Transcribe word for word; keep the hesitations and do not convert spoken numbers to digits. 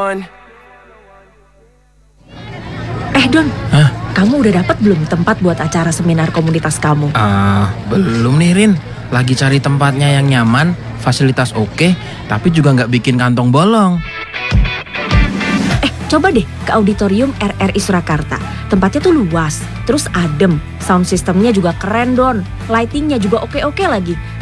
Eh Don, Hah? kamu udah dapat belum tempat buat acara seminar komunitas kamu? Ah, belum nih Rin. Lagi cari tempatnya yang nyaman, fasilitas oke, tapi juga nggak bikin kantong bolong. Eh, coba deh ke auditorium R R I Surakarta. Tempatnya tuh luas, terus adem. Sound systemnya juga keren Don. Lightingnya juga oke-oke lagi.